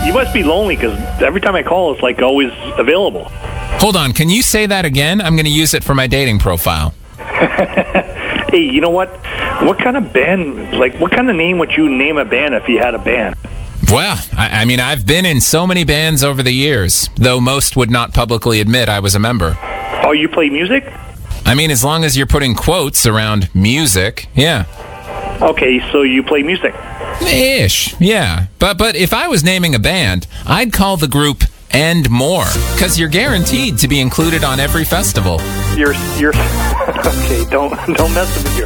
You must be lonely because every time I call, it's like always available. Hold on, can you say that again? I'm going to use it for my dating profile. Hey, you know what? What kind of band, like, what kind of name would you name a band if you had a band? Well, I mean, I've been in so many bands over the years, though most would not publicly admit I was a member. Oh, you play music? I mean, as long as you're putting quotes around music, yeah. Okay, so you play music. Ish, yeah. But if I was naming a band, I'd call the group And More, because you're guaranteed to be included on every festival. You're okay, don't mess with me here.